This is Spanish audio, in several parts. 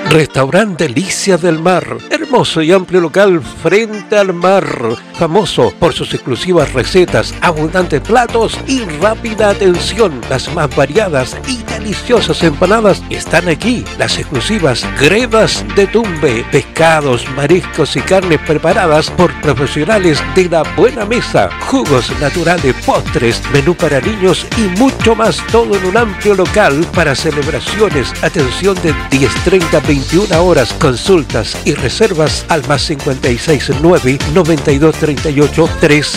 Restaurante Delicia del Mar, hermoso y amplio local frente al mar, famoso por sus exclusivas recetas, abundantes platos y rápida atención. Las más variadas y deliciosas empanadas están aquí. Las exclusivas gredas de Tumbe, pescados, mariscos y carnes preparadas por profesionales de la buena mesa, jugos naturales, postres, menú para niños y mucho más, todo en un amplio local para celebraciones. Atención de 10:30 a 21 horas, consultas y reservas al más 569 9238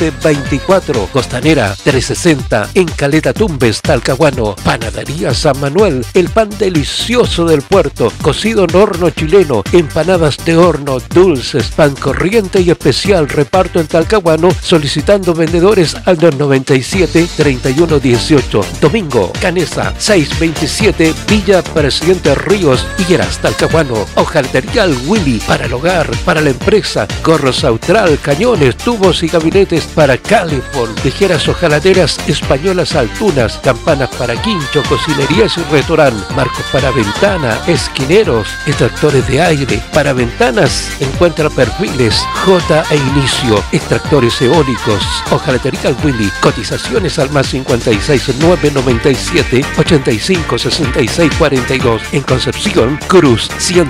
1324. Costanera 360 en Caleta Tumbes, Talcahuano. Panadería San Manuel, el pan delicioso del puerto, cocido en horno chileno, empanadas de horno, dulces, pan corriente y especial, reparto en Talcahuano, solicitando vendedores al 297 3118. Domingo, Canesa 627, Villa Presidente Ríos, Higueras, Talcahuano. Hojalatería al Willy, para el hogar, para la empresa, gorros Austral, cañones, tubos y gabinetes para Californ, ligeras hojalateras españolas Altunas, campanas para quincho, cocinerías y restaurant, marcos para ventana, esquineros, extractores de aire, para ventanas, encuentra perfiles J e Inicio, extractores eólicos. Hojalatería al Willy, cotizaciones al más 569 97 85 66 42. En Concepción, Cruz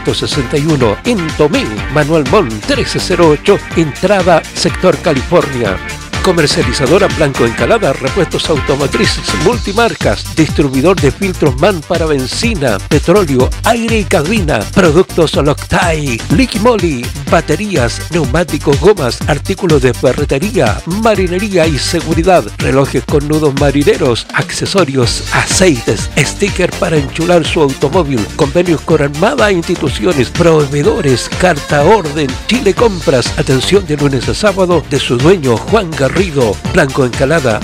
161. En Tomé, Manuel Montt 1308, entrada sector California. Comercializadora Blanco Encalada, repuestos automotrices multimarcas, distribuidor de filtros MAN para benzina, petróleo, aire y cabina, productos Loctite, Liquimoli, baterías, neumáticos, gomas, artículos de ferretería, marinería y seguridad, relojes con nudos marineros, accesorios, aceites, sticker para enchular su automóvil, convenios con Armada e instituciones, proveedores, carta orden, Chile Compras, atención de lunes a sábado de su dueño Juan Garrido. Blanco Encalada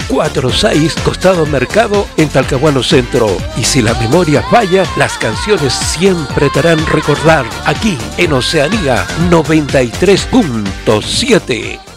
146, Costado Mercado en Talcahuano Centro. Y si la memoria falla, las canciones siempre te harán recordar aquí en Oceanía 93.7.